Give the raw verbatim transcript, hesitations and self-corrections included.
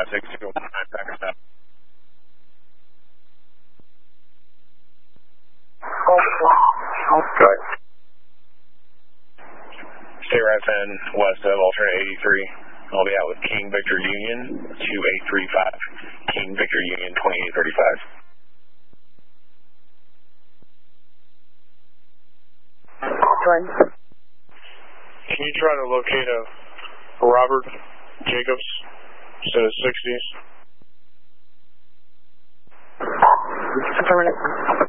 six two one nine, Packer stop. Go ahead. Stay right ten west of alternate eighty-three. I'll be out with King Victor Union two eight three five. King Victor Union twenty-eight thirty-five. Go ahead. Can you try to locate a Robert Jacobs set of sixties? Affirmative.